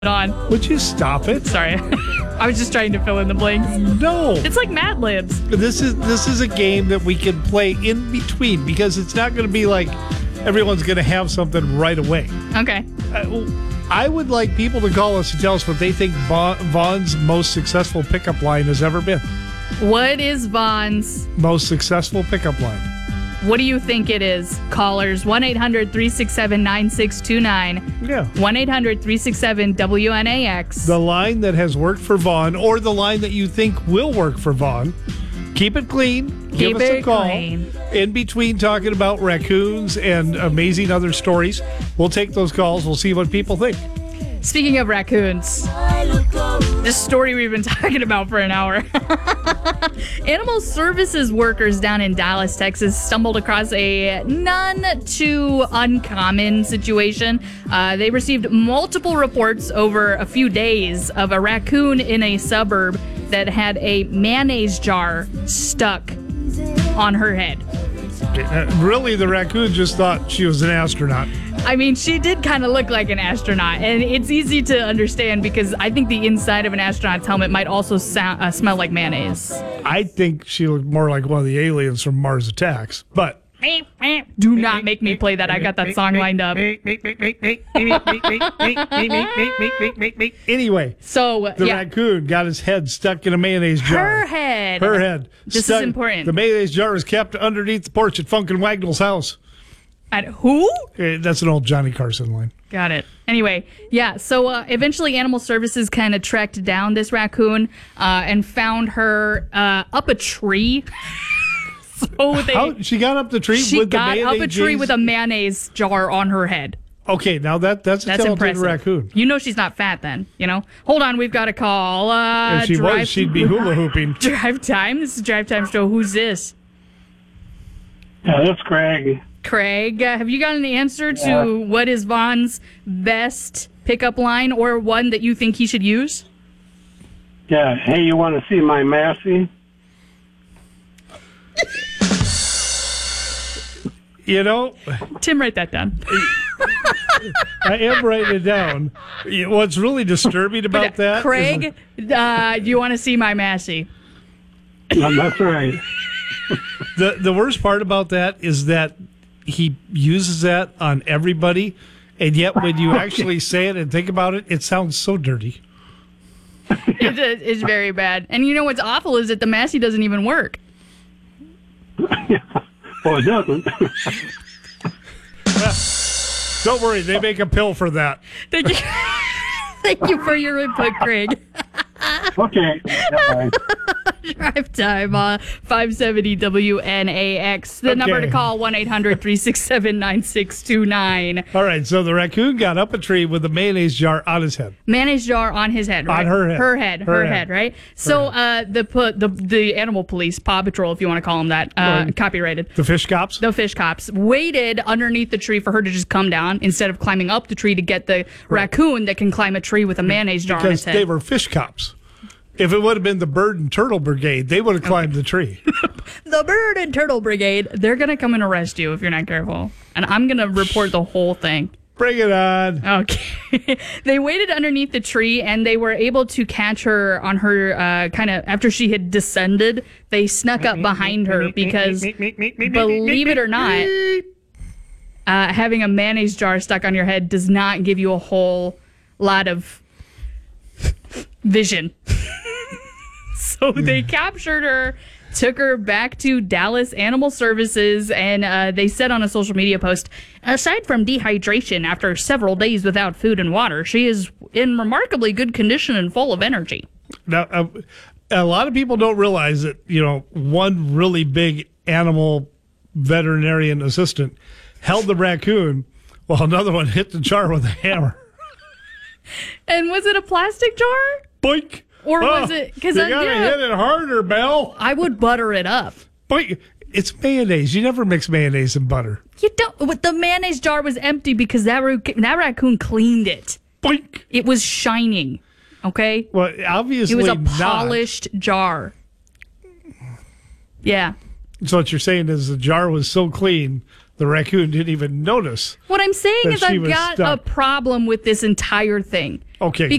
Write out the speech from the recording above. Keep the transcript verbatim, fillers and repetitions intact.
on. Would you stop it? Sorry. I was just trying to fill in the blanks. No. It's like Mad Libs. This is this is a game that we can play in between because it's not going to be like everyone's going to have something right away. Okay. Uh, I would like people to call us and tell us what they think Vaughn, Vaughn's most successful pickup line has ever been. What is Vaughn's most successful pickup line? What do you think it is? Callers, one eight hundred three six seven nine six two nine. Yeah. one eight hundred three six seven W N A X. The line that has worked for Vaughn or the line that you think will work for Vaughn. Keep it clean. Keep Give us it a call. clean. In between talking about raccoons and amazing other stories, we'll take those calls. We'll see what people think. Speaking of raccoons, this story we've been talking about for an hour. Animal services workers down in Dallas, Texas, stumbled across a none too uncommon situation. Uh, they received multiple reports over a few days of a raccoon in a suburb that had a mayonnaise jar stuck on her head. Really, the raccoon just thought she was an astronaut. I mean, she did kind of look like an astronaut, and it's easy to understand because I think the inside of an astronaut's helmet might also sound, uh, smell like mayonnaise. I think she looked more like one of the aliens from Mars Attacks, but... Do not make me play that. I got that song lined up. Anyway, so uh, the yeah. raccoon got his head stuck in a mayonnaise jar. Her head. Her head. This stuck. is important. The mayonnaise jar is kept underneath the porch at Funkin' Wagnall's house. At who? Eh, That's an old Johnny Carson line. Got it. Anyway, yeah, so uh, eventually Animal Services kind of tracked down this raccoon uh, and found her uh, up a tree. So they, How, she got up the tree she with the got mayonnaise. up a tree with a mayonnaise jar on her head. Okay, now that that's a That's talented impressive. raccoon. You know she's not fat then, you know? Hold on, we've got a call. Uh, If she drive, was, she'd be hula hooping. Drive Time? This is Drive Time Show. Who's this? Yeah, that's Craig. Craig, uh, have you got an answer to Yeah. what is Vaughn's best pickup line or one that you think he should use? Yeah, hey, you want to see my Massey? You know, Tim, write that down. I am writing it down. What's really disturbing about that is- Craig, uh, do you want to see my Massey? That's right. the the worst part about that is that he uses that on everybody, and yet when you actually say it and think about it, it sounds so dirty. It's, it's very bad. And you know what's awful is that the Massey doesn't even work. Well, it doesn't. Don't worry, they make a pill for that. Thank you. Thank you for your input, Craig. Okay. Bye. Drive Time, uh, five seventy W N A X. The Okay. number to call, one eight hundred three six seven nine six two nine. All right, so the raccoon got up a tree with a mayonnaise jar on his head. Mayonnaise jar on his head, right? On her head. Her head, her, Her head. head. right? So uh, the, pu- the the animal police, Paw Patrol, if you want to call them that, uh, Right. copyrighted. The fish cops? The fish cops waited underneath the tree for her to just come down instead of climbing up the tree to get the raccoon that can climb a tree with a mayonnaise jar on Because its head. they were fish cops. If it would have been the bird and turtle brigade, they would have climbed the tree. The Bird and Turtle Brigade, they're going to come and arrest you if you're not careful. And I'm going to report the whole thing. Bring it on. Okay. They waited underneath the tree and they were able to catch her on her uh, kind of after she had descended. They snuck up behind her because, believe it or not, uh, having a mayonnaise jar stuck on your head does not give you a whole lot of vision. So they captured her, took her back to Dallas Animal Services, and uh, they said on a social media post, aside from dehydration after several days without food and water, she is in remarkably good condition and full of energy. Now, uh, a lot of people don't realize that, you know, one really big animal veterinarian assistant held the raccoon while another one hit the jar with a hammer. And was it a plastic jar? Boink. Or was Oh, it- 'cause you I- gotta yeah. hit it harder, Belle. I would butter it up. Boink. It's mayonnaise. You never mix mayonnaise and butter. You don't. But the mayonnaise jar was empty because that, rac- that raccoon cleaned it. Boink. It was shining. Okay? Well, obviously It was a not. polished jar. Yeah. So what you're saying is the jar was so clean, the raccoon didn't even notice. What I'm saying That is she I've was got stuck. a problem with this entire thing. Okay.